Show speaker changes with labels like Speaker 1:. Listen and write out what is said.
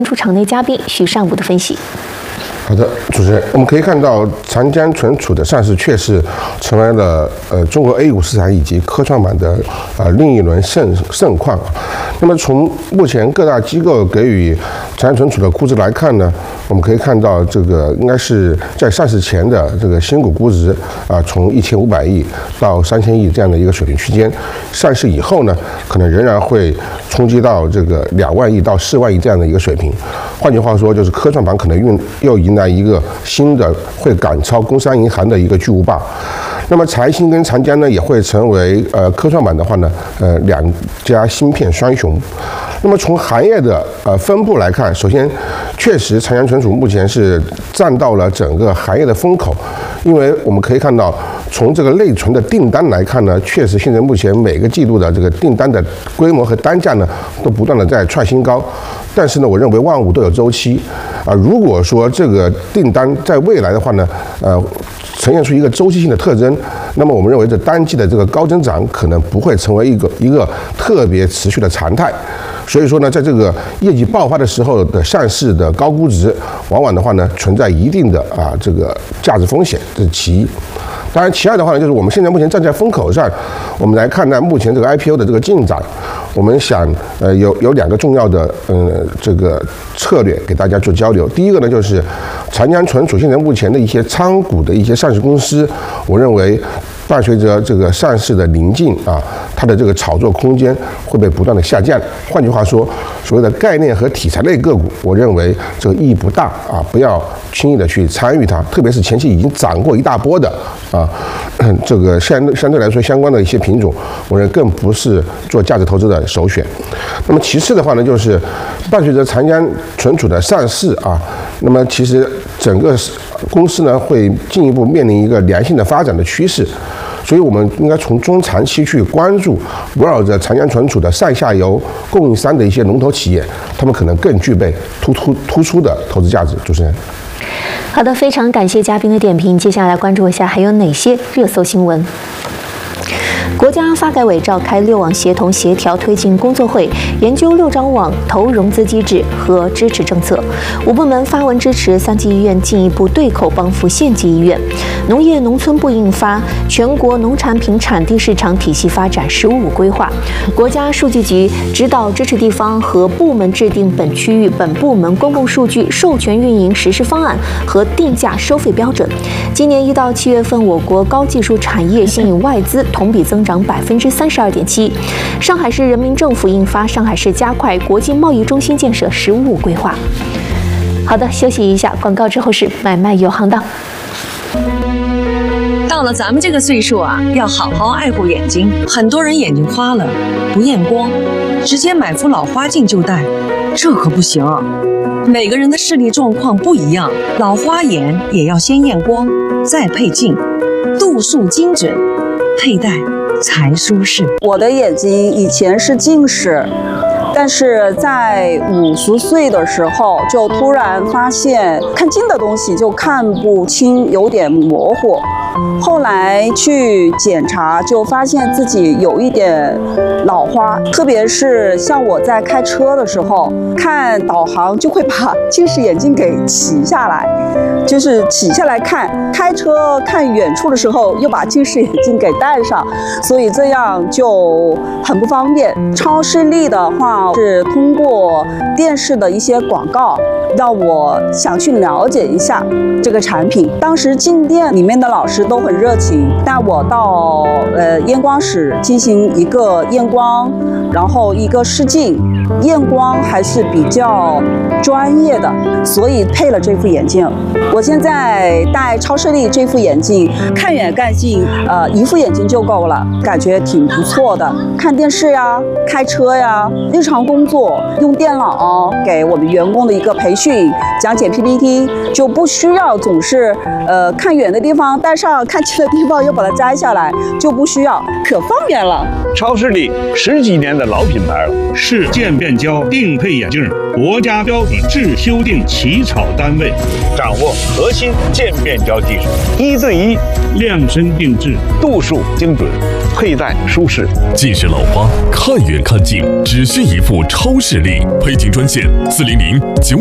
Speaker 1: 出场内嘉宾徐善武的分析。
Speaker 2: 好的，主持人，我们可以看到长江存储的上市确实成为了中国 A 股市场以及科创板的另一轮盛况啊。那么从目前各大机构给予长江存储的估值来看呢，我们可以看到这个应该是在上市前的这个新股估值从1500亿到3000亿这样的一个水平区间，上市以后呢，可能仍然会冲击到这个2万亿到4万亿这样的一个水平。换句话说，就是科创板可能又迎来一个新的会赶超工商银行的一个巨无霸。那么财新跟长江呢，也会成为科创板的话呢两家芯片双雄。那么从行业的分布来看，首先确实长江存储目前是占到了整个行业的风口，因为我们可以看到从这个内存的订单来看呢，确实现在目前每个季度的这个订单的规模和单价呢都不断的在创新高。但是呢，我认为万物都有周期如果说这个订单在未来的话呢呈现出一个周期性的特征，那么我们认为这单季的这个高增长可能不会成为一个特别持续的常态。所以说呢，在这个业绩爆发的时候的上市的高估值，往往的话呢存在一定的这个价值风险，这是其一。当然，其二的话呢，就是我们现在目前站在风口上，我们来看待目前这个 IPO 的这个进展。我们想有2个重要的这个策略给大家做交流。第一个呢，就是长江存储现在目前的一些参股的一些上市公司，我认为伴随着这个上市的临近它的这个炒作空间会被不断的下降。换句话说，所谓的概念和题材类个股，我认为这个意义不大不要轻易的去参与它，特别是前期已经涨过一大波的这个相对来说相关的一些品种，我认为更不是做价值投资的首选。那么其次的话呢，就是伴随着长江存储的上市那么其实整个公司呢会进一步面临一个良性的发展的趋势。所以我们应该从中长期去关注围绕着长江存储的上下游供应商的一些龙头企业，他们可能更具备突出的投资价值。主持人，
Speaker 1: 好的，非常感谢嘉宾的点评。接下来关注一下还有哪些热搜新闻。国家发改委召开6网协同协调推进工作会，研究6张网投融资机制和支持政策。5部门发文支持3级医院进一步对口帮扶县级医院。农业农村部印发全国农产品产地市场体系发展15规划。国家数据局指导支持地方和部门制定本区域本部门公共数据授权运营实施方案和定价收费标准。今年1到7月份，我国高技术产业吸引外资同比增长32.7%。上海市人民政府印发上海市加快国际贸易中心建设15规划。好的，休息一下，广告之后是买卖有行当。
Speaker 3: 到了咱们这个岁数要好好爱护眼睛。很多人眼睛花了不验光，直接买副老花镜就戴，这可不行。每个人的视力状况不一样，老花眼也要先验光，再配镜，度数精准，佩戴才舒适。
Speaker 4: 我的眼睛以前是近视，但是在50岁的时候就突然发现看近的东西就看不清，有点模糊。后来去检查，就发现自己有一点老花，特别是像我在开车的时候，看导航就会把近视眼镜给起下来，就是起下来看，开车看远处的时候又把近视眼镜给戴上，所以这样就很不方便。超视力的话是通过电视的一些广告让我想去了解一下这个产品。当时进店里面的老师都很热情，带我到验光室进行一个验光，然后一个试镜。验光还是比较专业的，所以配了这副眼镜。我现在戴超视力这副眼镜，看远看近，一副眼镜就够了，感觉挺不错的。看电视呀，开车呀，日常工作用电脑给我们员工的一个培训，讲解 PPT， 就不需要总是看远的地方戴上，看近的地方又把它摘下来，就不需要，可方便了。
Speaker 5: 超视力10几年的的老品牌了，
Speaker 6: 是渐变焦定配眼镜，国家标准制修订起草单位，
Speaker 5: 掌握核心渐变焦技术，1对1
Speaker 6: 量身定制，
Speaker 5: 度数精准，佩戴舒适。
Speaker 7: 近视老花，看远看近，只需一副超视力。配镜专线：400-9。